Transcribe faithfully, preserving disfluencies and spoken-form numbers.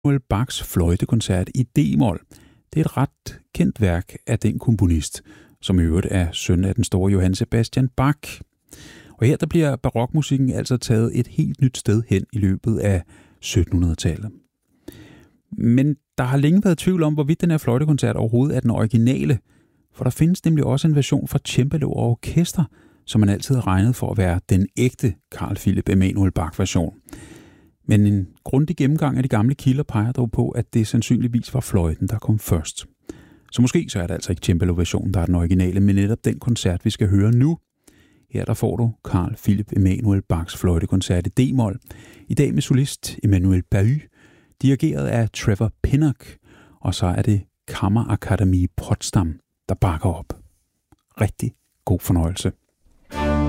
Emanuel Bachs fløjtekoncert i D-mol. Det er et ret kendt værk af den komponist, som i øvrigt er søn af den store Johann Sebastian Bach. Og her der bliver barokmusikken altså taget et helt nyt sted hen i løbet af syttenhundredetallet. Men der har længe været tvivl om, hvorvidt den her fløjtekoncert overhovedet er den originale, for der findes nemlig også en version fra cembalo og orkester, som man altid har regnet for at være den ægte Carl Philipp Emanuel Bach-version. Men en grundig gennemgang af de gamle kilder peger dog på, at det sandsynligvis var fløjten, der kom først. Så måske så er det altså ikke cembalo-versionen, der er den originale, men netop den koncert, vi skal høre nu. Her der får du Carl Philipp Emanuel Bachs fløjtekoncert i D-mol. I dag med solist Emanuel Bahut, dirigeret af Trevor Pinnock, og så er det Kammerakademie Potsdam, der bakker op. Rigtig god fornøjelse.